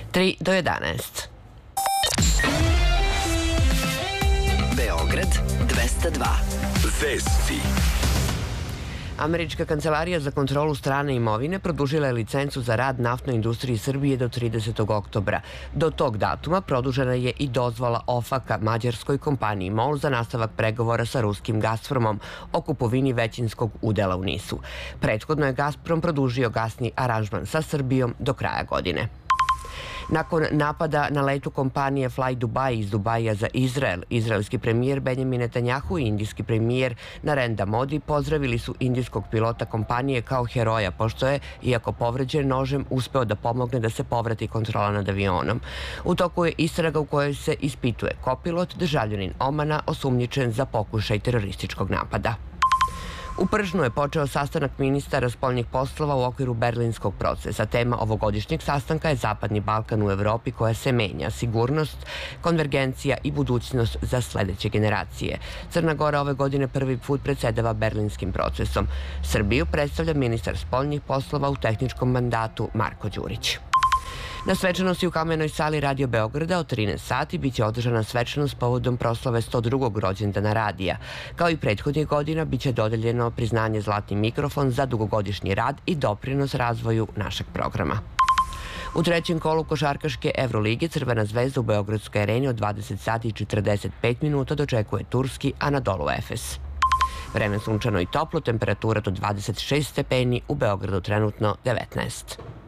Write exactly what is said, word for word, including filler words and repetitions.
tri do jedanaest. Beograd dvesta dva. Vesti. Američka kancelarija za kontrolu strane imovine produžila je licencu za rad naftnoj industriji Srbije do tridesetog oktobra. Do tog datuma produžena je i dozvola OFAC-a mađarskoj kompaniji MOL za nastavak pregovora sa ruskim Gazpromom o kupovini većinskog udela u NIS-u. Prethodno je Gazprom produžio gasni aranžman sa Srbijom do kraja godine. Nakon napada na letu kompanije Fly Dubai iz Dubaija za Izrael, izraelski premijer Benjamin Netanjahu i indijski premijer Narendra Modi pozdravili su indijskog pilota kompanije kao heroja, pošto je, iako povređen nožem, uspeo da pomogne da se povrati kontrola nad avionom. U toku je istraga u kojoj se ispituje kopilot, državljanin Omana, osumnjičen za pokušaj terorističkog napada. U Pržnu je počeo sastanak ministara spoljnih poslova u okviru berlinskog procesa. Tema ovogodišnjeg sastanka je Zapadni Balkan u Evropi koja se menja, sigurnost, konvergencija i budućnost za sledeće generacije. Crna Gora ove godine prvi put predsedava berlinskim procesom. Srbiju predstavlja ministar spoljnih poslova u tehničkom mandatu Marko Đurić. Na svečanosti u Kamenoj sali Radio Beograda od trinaest sati biće održana svečanost povodom proslave sto drugog rođendana radija. Kao i prethodnih godina biće dodeljeno priznanje Zlatni mikrofon za dugogodišnji rad i doprinos razvoju našeg programa. U trećem kolu košarkaške Evrolige Crvena zvezda u Beogradskoj areni od dvadeset sati i četrdeset pet minuta dočekuje turski Anadolu Efes. Vreme sunčano i toplo, temperatura do dvadeset šest stepeni, u Beogradu trenutno devetnaest.